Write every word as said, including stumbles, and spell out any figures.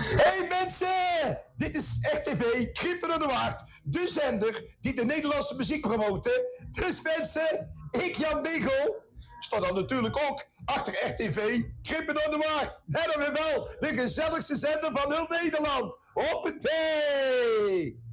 Hey mensen, dit is R T V, Kriepen door de Waard, de zender die de Nederlandse muziek promoten. Dus mensen, ik Jan Begel, sta dan natuurlijk ook achter R T V, Kriepen door de Waard. En dan weer wel de gezelligste zender van heel Nederland. Hoppatee!